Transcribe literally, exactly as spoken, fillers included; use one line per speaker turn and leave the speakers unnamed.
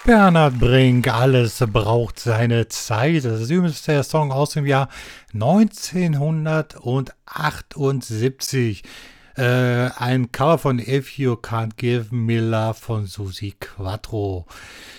Bernhard Brink, alles braucht seine Zeit. Das ist übrigens der Song aus dem Jahr neunzehnhundertachtundsiebzig. Äh, ein Cover von If You Can't Give Me Love von Susi Quattro.